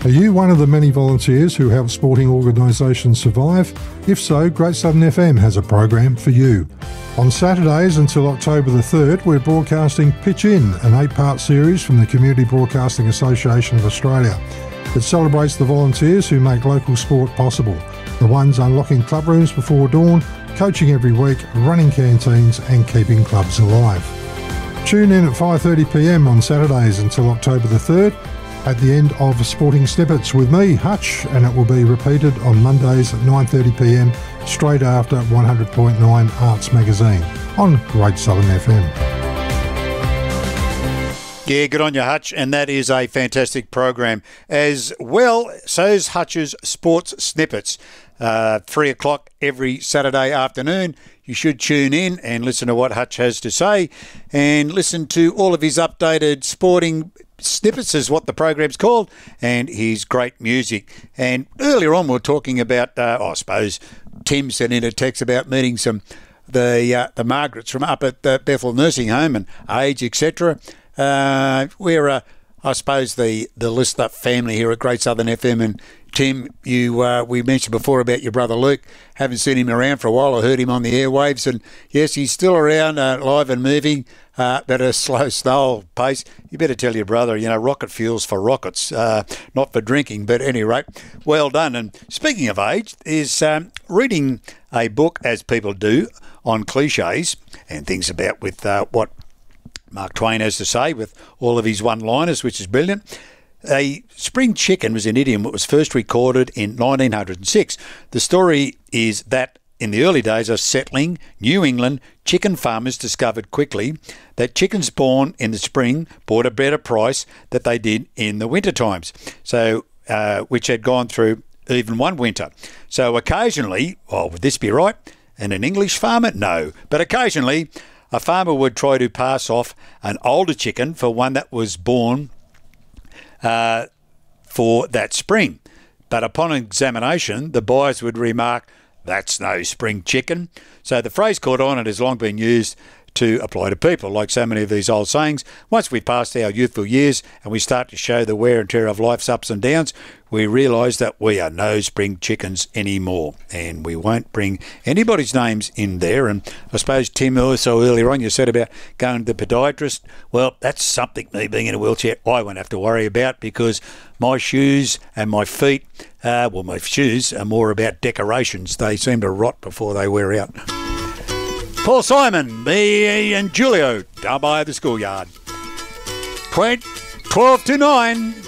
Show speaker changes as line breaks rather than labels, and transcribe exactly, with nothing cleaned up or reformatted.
Are you one of the many volunteers who help sporting organisations survive? If so, Great Southern F M has a program for you. On Saturdays until October the third, we're broadcasting Pitch In, an eight-part series from the Community Broadcasting Association of Australia. It celebrates the volunteers who make local sport possible, the ones unlocking club rooms before dawn, coaching every week, running canteens and keeping clubs alive. Tune in at five thirty p m on Saturdays until October the third at the end of Sporting Snippets with me, Hutch, and it will be repeated on Mondays at nine thirty p m straight after one hundred point nine Arts Magazine on Great Southern F M.
Yeah, good on you, Hutch, and that is a fantastic program. As well, so's Hutch's Sports Snippets. Uh, three o'clock every Saturday afternoon. You should tune in and listen to what Hutch has to say and listen to all of his updated sporting snippets is what the program's called, and his great music. And earlier on we were talking about, uh, I suppose, Tim sent in a text about meeting some the uh, the Margarets from up at the Bethel Nursing Home and age, et cetera. Uh, we're, uh, I suppose, the, the list-up family here at Great Southern F M. And Tim, you uh, we mentioned before about your brother Luke. Haven't seen him around for a while. I heard him on the airwaves, and yes, he's still around, uh, live and moving, uh, but at a slow, snail pace. You better tell your brother, you know, rocket fuel's for rockets, uh, not for drinking. But at any rate, well done. And speaking of age, is um, reading a book, as people do, on cliches and things about with uh, what Mark Twain has to say with all of his one-liners, which is brilliant. A spring chicken was an idiom that was first recorded in nineteen oh six. The story is that in the early days of settling New England, chicken farmers discovered quickly that chickens born in the spring bought a better price than they did in the winter times, so uh, which had gone through even one winter. So occasionally, oh, would this be right? And an English farmer? No. But occasionally, a farmer would try to pass off an older chicken for one that was born uh, for that spring. But upon examination, the buyers would remark, "That's no spring chicken." So the phrase caught on and has long been used to apply to people. Like so many of these old sayings, once we've passed our youthful years and we start to show the wear and tear of life's ups and downs, we realise that we are no spring chickens anymore, and we won't bring anybody's names in there. And I suppose, Tim, also earlier on you said about going to the podiatrist. Well, that's something, me being in a wheelchair, I won't have to worry about, because my shoes and my feet, uh, well, my shoes are more about decorations. They seem to rot before they wear out. Paul Simon, me and Julio down by the schoolyard. twelve to nine.